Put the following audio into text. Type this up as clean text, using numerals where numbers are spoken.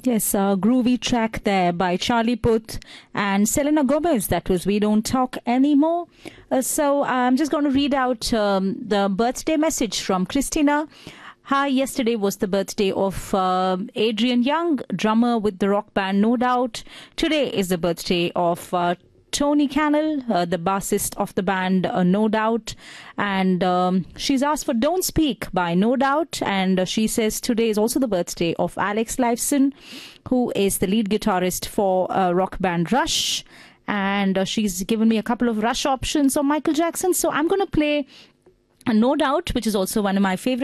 Yes, a groovy track there by Charlie Puth and Selena Gomez. That was We Don't Talk Anymore. So I'm just going to read out the birthday message from Christina. Hi, yesterday was the birthday of Adrian Young, drummer with the rock band No Doubt. Today is the birthday of Tony Cannell, the bassist of the band No Doubt. And she's asked for Don't Speak by No Doubt. And she says today is also the birthday of Alex Lifeson, who is the lead guitarist for rock band Rush. And she's given me a couple of Rush options of Michael Jackson. So I'm going to play No Doubt, which is also one of my favorite